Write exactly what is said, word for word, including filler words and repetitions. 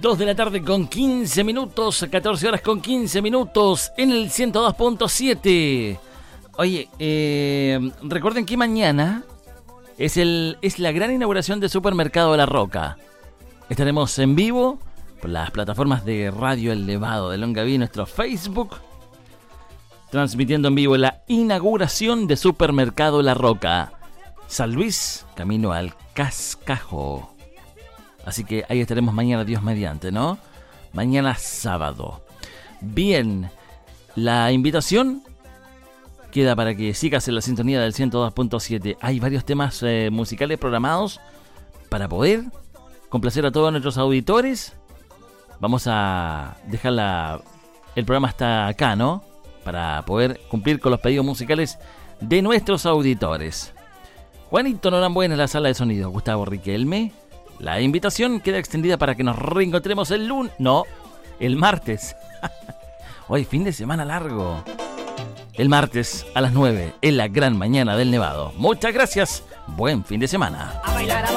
dos de la tarde con quince minutos, catorce horas con quince minutos en el ciento dos punto siete. Oye, eh, recuerden que mañana es, el, es la gran inauguración del Supermercado de La Roca. Estaremos en vivo por las plataformas de Radio El Nevado de Longaví, nuestro Facebook, transmitiendo en vivo la inauguración de Supermercado La Roca, San Luis, camino al Cascajo. Así que ahí estaremos mañana, Dios mediante, ¿no? Mañana sábado. Bien, la invitación queda para que sigas en la sintonía del ciento dos punto siete. Hay varios temas eh, musicales programados para poder complacer a todos nuestros auditores. Vamos a dejar la, el programa hasta acá, ¿no? Para poder cumplir con los pedidos musicales de nuestros auditores. Juanito Norambuena en la sala de sonido, Gustavo Riquelme. La invitación queda extendida para que nos reencontremos el lunes. No, el martes. Hoy fin de semana largo. El martes a las nueve en la gran mañana del Nevado. Muchas gracias. Buen fin de semana.